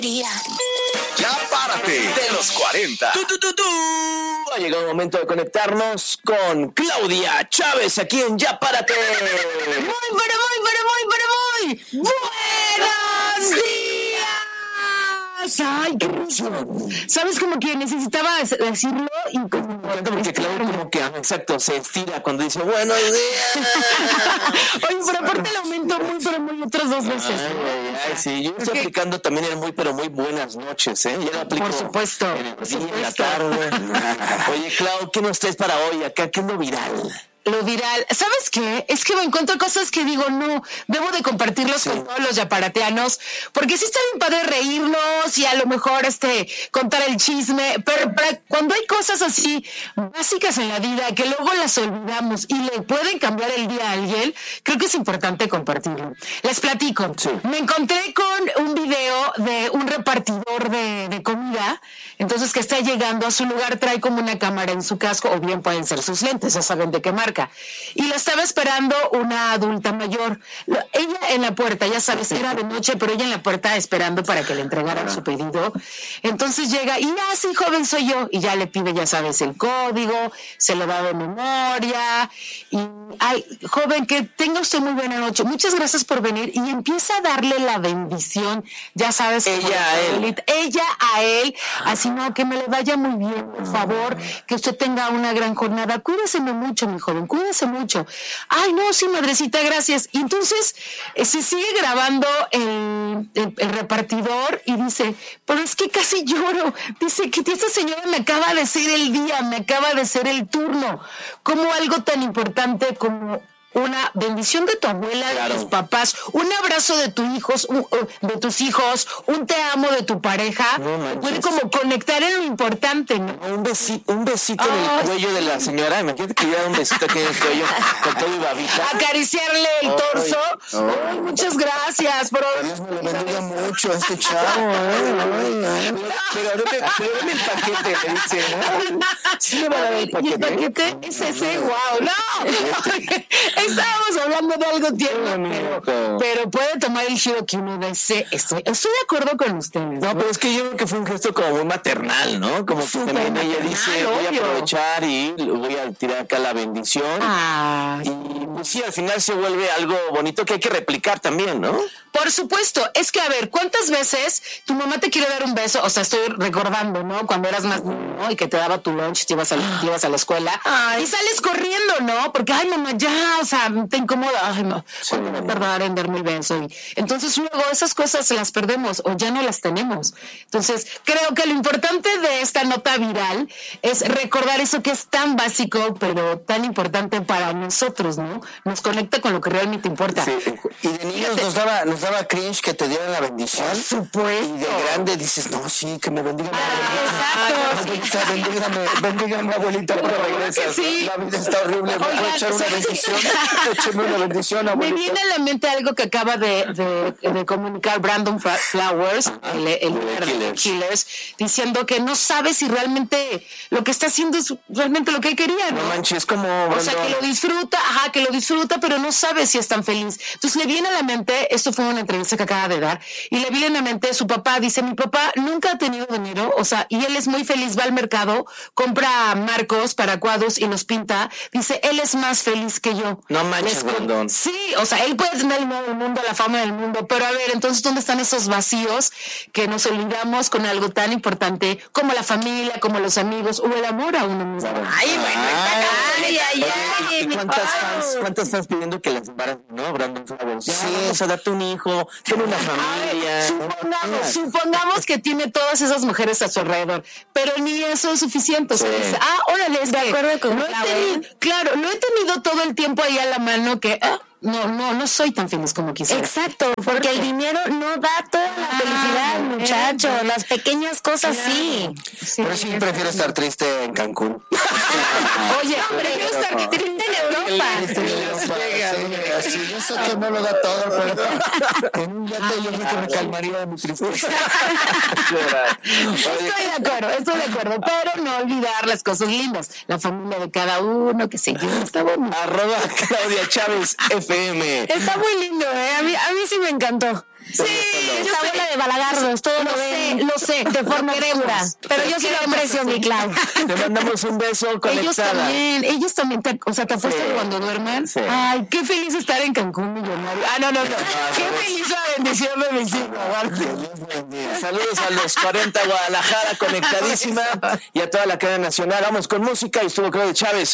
Ya párate de los 40. Ha llegado el momento de conectarnos con Claudia Chávez aquí en Ya Párate. Muy buenos días. Ay, qué emoción. ¿Sabes? Como que necesitaba decirlo y como... Porque Claudia como que, exacto, se estira cuando dice buenos días. Oye, pero aparte el aumento muy otras 2 veces. Ay, sí, yo estoy aplicando también el muy buenas noches, ¿eh? Ya lo aplico. Por supuesto. En la tarde. Oye, Clau, ¿qué nos traes para hoy acá? ¿Qué es lo viral? Lo viral, ¿sabes qué? Es que me encuentro cosas que digo, no, debo de compartirlos con todos los yaparateanos, porque sí está bien padre reírnos y a lo mejor contar el chisme, pero cuando hay cosas así básicas en la vida que luego las olvidamos y le pueden cambiar el día a alguien, creo que es importante compartirlo. Les platico. Sí. Me encontré con un video de un repartidor de comida, entonces que está llegando a su lugar, trae como una cámara en su casco, o bien pueden ser sus lentes, ya saben de qué marca. Y la estaba esperando una adulta mayor. Ella en la puerta, ya sabes, era de noche, pero ella en la puerta esperando para que le entregaran su pedido. Entonces llega y sí, joven, soy yo. Y ya le pide, ya sabes, el código, se lo da de memoria. Y, joven, que tenga usted muy buena noche. Muchas gracias por venir. Y empieza a darle la bendición, ya sabes. Ella a él. Así, no, que me le vaya muy bien, por favor. Que usted tenga una gran jornada. Cuídese mucho, mi joven. Cuídese mucho. Ay, no, sí, madrecita, gracias. Y entonces se sigue grabando el repartidor y dice, pero es que casi lloro. Dice que esta señora me acaba de ser el día, me acaba de ser el turno. Como algo tan importante como una bendición de tu abuela, de tus papás, un abrazo de tus hijos, un te amo de tu pareja, puede como conectar en lo importante, ¿no? Un besito en el cuello de la señora. Imagínate que diera un besito aquí en el cuello con todo y babita. Acariciarle el torso. Ay, muchas gracias, bro. Dios me lo bendiga mucho a este chavo. Pero dame el paquete, le dice. Sí me va a dar el paquete. ¿Y el paquete es ese? ¡Wow! ¡No! Estábamos hablando de algo tierno, pero puede tomar el giro que uno desee. Estoy de acuerdo con ustedes. No, pero es que yo creo que fue un gesto como muy maternal, ¿no? Como que también ella dice, voy a aprovechar y voy a tirar acá la bendición. Y pues sí, al final se vuelve algo bonito que hay que replicar también, ¿no? Por supuesto. Es que, a ver, ¿cuántas veces tu mamá te quiere dar un beso? O sea, estoy recordando, ¿no? Cuando eras más niño, ¿no? Y que te daba tu lunch, te ibas a la escuela. Y sales corriendo, ¿no? Porque, ay, mamá, ya, o sea, te incomoda. Ay, no, ¿cuándo va a tardar en darme el beso? Y entonces luego esas cosas las perdemos o ya no las tenemos. Entonces, creo que lo importante de esta nota viral es recordar eso que es tan básico, pero tan importante para nosotros, ¿no? Nos conecta con lo que realmente importa. Sí. Y de niños nos daba cringe que te dieran la bendición. Por supuesto. Y de grande dices, no, sí, que me bendiga mi Exacto. Bendígame, abuelita, cuando regresas. Sí. La vida está horrible, me puedo echar una bendición. Écheme una bendición, abuelita. Me viene a la mente algo que acaba de comunicar Brandon Flowers, el líder de Killers, diciendo que no sabe si realmente lo que está haciendo es realmente lo que él quería, ¿no? No manches, como Brandon. O sea, que lo disfruta, pero no sabe si es tan feliz. Entonces le viene a la mente, esto fue una entrevista que acaba de dar, y le viene a la mente su papá, dice, mi papá nunca ha tenido dinero, o sea, y él es muy feliz, va al mercado, compra marcos para cuadros y los pinta, dice, él es más feliz que yo. No manches, Brandon. Sí, o sea, él puede tener el dinero del mundo, la fama del mundo, pero a ver, entonces, ¿dónde están esos vacíos que nos olvidamos con algo tan importante como la familia, como los amigos o el amor a uno mismo? Ay, ¿cuántas fans pidiendo que las embaracen, no, Brandon Flowers? Sí, o sea, date un hijo, tiene una familia. Supongamos que tiene todas esas mujeres a su alrededor, pero ni eso es suficiente. O sea, dice, órale, es de acuerdo con lo he tenido todo el tiempo ahí a la mano que no soy tan feliz como quisiera. Exacto, porque el dinero no da toda la felicidad, muchacho. Las pequeñas cosas sí. Pero sí prefiero estar triste en Cancún. Oye, prefiero estar triste en Europa. Sí, yo sé que no lo da todo, pero en un yate yo creo que me calmaría de mi tristeza. Estoy de acuerdo, pero no olvidar las cosas lindas, la familia de cada uno, que sé yo, está bueno. @Claudia Chávez FM. Está muy lindo, a mí sí me encantó. Sí, esta bola de balagardos, todo lo sé, de forma oscura. Pero yo sí lo aprecio, mi Clau. Te mandamos un beso conectada. Ellos también, te apuestan cuando duermen. Sí. Ay, qué feliz estar en Cancún millonario. No. Qué feliz la bendición de mis hijos. Saludos a los 40 Guadalajara conectadísima y a toda la cadena nacional. Vamos con música y estuvo Claudio Chávez.